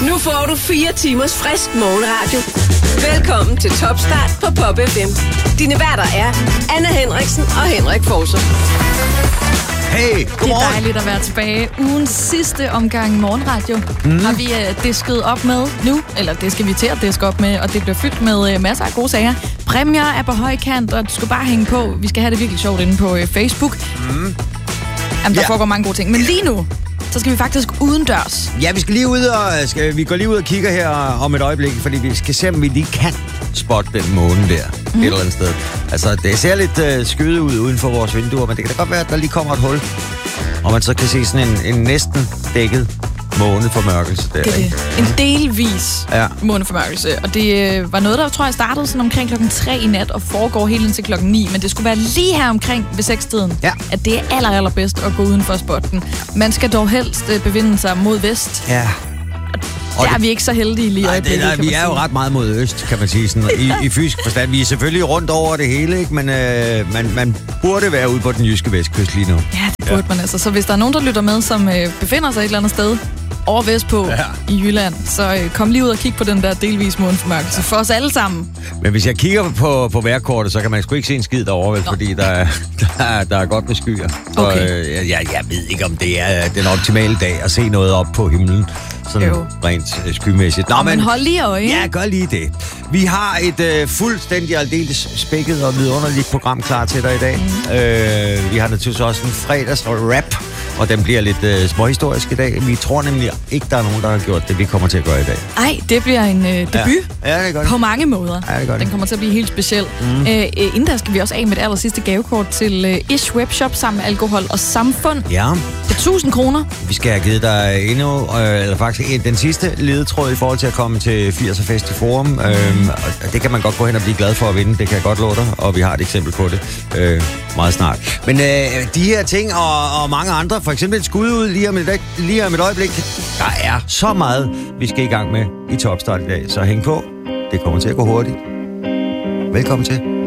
Nu får du 4 timers frisk morgenradio. Velkommen til Topstart på Pop FM. Dine værter er Anna Henriksen og Henrik Forser. Hey, godmorgen. Det er dejligt at være tilbage. Ugens sidste omgang morgenradio har vi disket op med nu. Eller det skal vi til at diske op med, og det bliver fyldt med masser af gode sager. Præmier er på høj kant, og du skal bare hænge på. Vi skal have det virkelig sjovt inde på Facebook. Jamen, der foregår mange gode ting. Men lige nu, så skal vi faktisk udendørs. Ja, vi skal lige ud og vi går lige ud og kigger her om et øjeblik, fordi vi skal se, om vi lige kan spotte den måne der et eller andet sted. Altså, det ser lidt skyet ud uden for vores vinduer, men det kan da godt være, at der lige kommer et hul, og man så kan se sådan en næsten dækket måneformørkelse der. Det er det. En delvis måneformørkelse, og det var noget, der tror jeg startede sådan omkring klokken 3 i nat og foregår helt indtil klokken 9, men det skulle være lige her omkring ved 6-tiden, at det er allerbedst at gå uden for spotten. Man skal dog helst bevinde sig mod vest. Ja. Og der er vi ikke så heldige lige i øjeblikket, vi er jo ret meget mod øst, kan man sige, sådan, i fysisk forstand. Vi er selvfølgelig rundt over det hele, ikke? Men man burde være ude på den jyske vestkyst lige nu. Ja, det burde man altså. Så hvis der er nogen, der lytter med, som befinder sig et eller andet sted over vestpå i Jylland, så kom lige ud og kig på den der delvis måneformørkelse for os alle sammen. Men hvis jeg kigger på vejrkortet, så kan man sgu ikke se en skid derovre, vel, fordi der er godt med skyer. Så jeg ved ikke, om det er den optimale dag at se noget op på himlen. Sådan rent skymæssigt. Nå, men hold lige øje. Ja, gør lige det. Vi har et fuldstændig aldeles spækket og vidunderligt program klar til dig i dag. Vi har naturligvis også en fredags rap, og den bliver lidt småhistorisk i dag. Vi tror nemlig ikke, der er nogen, der har gjort det, vi kommer til at gøre i dag. Nej, det bliver en debut ja, det gør det. På mange måder. Ja, det gør det. Den kommer til at blive helt speciel. Inden der skal vi også af med det aller sidste gavekort til Ish Webshop sammen med Alkohol og Samfund. Ja. Det er 1000 kroner. Vi skal have givet dig endnu, eller faktisk den sidste ledetråd i forhold til at komme til 80'er Fest i Forum. Og det kan man godt gå hen og blive glad for at vinde, det kan jeg godt love dig, og vi har et eksempel på det meget snart. Men de her ting og mange andre, for eksempel et skud ud lige om et øjeblik, der er så meget, vi skal i gang med i Topstart i dag, så hæng på, det kommer til at gå hurtigt. Velkommen til.